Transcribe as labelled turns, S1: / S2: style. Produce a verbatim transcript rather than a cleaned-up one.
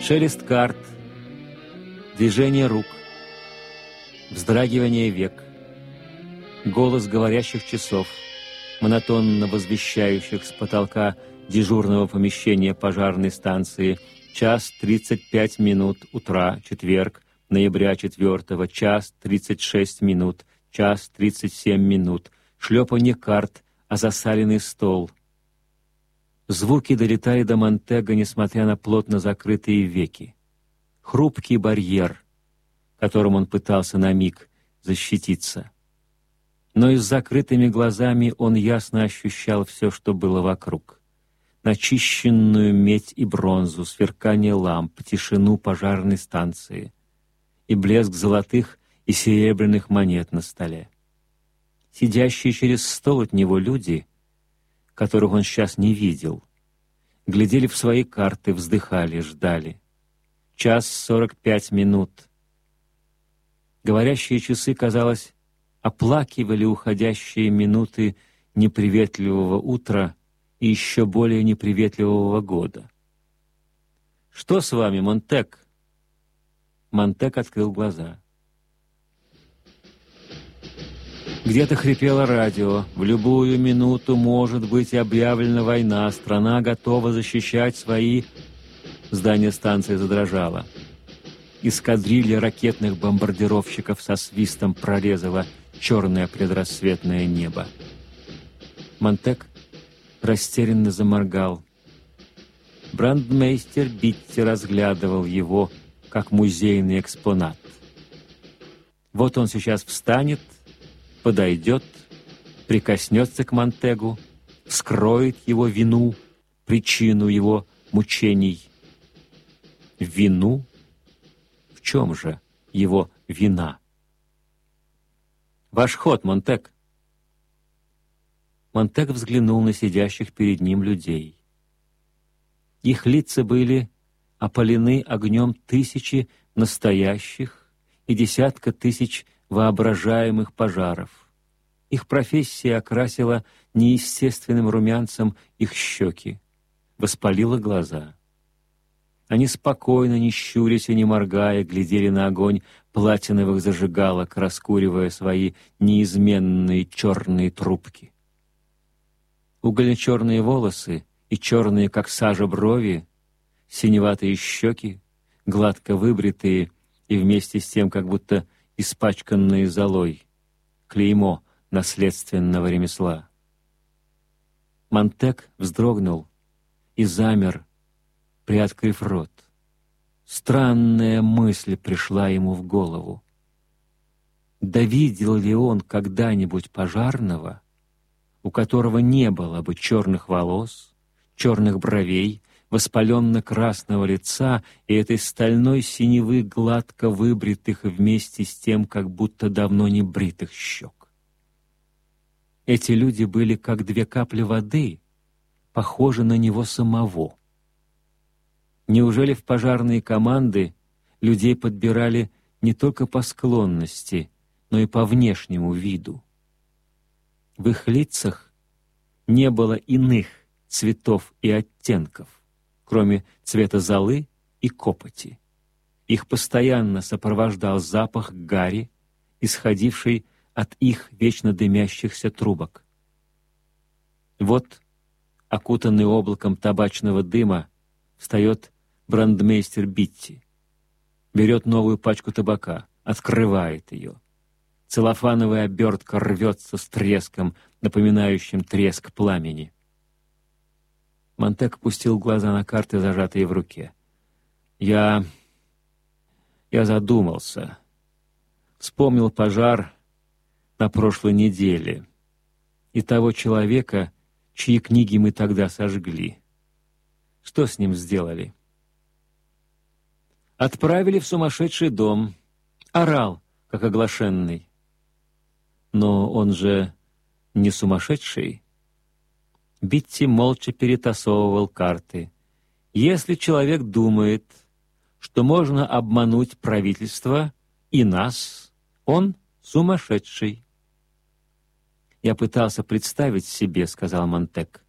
S1: Шелест карт, движение рук, вздрагивание век, голос говорящих часов, монотонно возвещающих с потолка дежурного помещения пожарной станции час тридцать пять минут утра, четверг, ноября четвёртого, час тридцать шесть минут, час тридцать семь минут, шлепанье карт о засаленный стол. Звуки долетали до Монтега, несмотря на плотно закрытые веки. Хрупкий барьер, которым он пытался на миг защититься. Но и с закрытыми глазами он ясно ощущал все, что было вокруг. Начищенную медь и бронзу, сверкание ламп, тишину пожарной станции и блеск золотых и серебряных монет на столе. Сидящие через стол от него люди, которых он сейчас не видел, глядели в свои карты, вздыхали, ждали. Час сорок пять минут. Говорящие часы, казалось, оплакивали уходящие минуты неприветливого утра и еще более неприветливого года. «Что с вами, Монтег?» Монтег открыл глаза. Где-то хрипело радио. В любую минуту может быть объявлена война. Страна готова защищать свои... Здание станции задрожало. Эскадрилья ракетных бомбардировщиков со свистом прорезала черное предрассветное небо. Монтег растерянно заморгал. Брандмейстер Битти разглядывал его, как музейный экспонат. Вот он сейчас встанет, подойдет, прикоснется к Монтегу, вскроет его вину, причину его мучений. Вину? В чем же его вина? «Ваш ход, Монтег!» Монтег взглянул на сидящих перед ним людей. Их лица были опалены огнем тысячи настоящих и десятка тысяч воображаемых пожаров. Их профессия окрасила неестественным румянцем их щеки, воспалила глаза. Они спокойно, не щурясь и не моргая, глядели на огонь платиновых зажигалок, раскуривая свои неизменные черные трубки. Угольно-черные волосы и черные, как сажа, брови, синеватые щеки, гладко выбритые и вместе с тем как будто испачканные золой, клеймо наследственного ремесла. Монтег вздрогнул и замер, приоткрыв рот. Странная мысль пришла ему в голову. Да видел ли он когда-нибудь пожарного, у которого не было бы черных волос, черных бровей, воспаленно-красного лица и этой стальной синевы гладко выбритых вместе с тем, как будто давно не бритых щек? Эти люди были как две капли воды, похожи на него самого. Неужели в пожарные команды людей подбирали не только по склонности, но и по внешнему виду? В их лицах не было иных цветов и оттенков, кроме цвета золы и копоти. Их постоянно сопровождал запах гари, исходивший от их вечно дымящихся трубок. Вот, окутанный облаком табачного дыма, встает брандмейстер Битти, берет новую пачку табака, открывает ее. Целлофановая обертка рвется с треском, напоминающим треск пламени. Монтег опустил глаза на карты, зажатые в руке. «Я... я задумался. Вспомнил пожар на прошлой неделе и того человека, чьи книги мы тогда сожгли. Что с ним сделали?» «Отправили в сумасшедший дом. Орал, как оглашенный». «Но он же не сумасшедший?» Битти молча перетасовывал карты. «Если человек думает, что можно обмануть правительство и нас, он сумасшедший». «Я пытался представить себе, — сказал Монтег,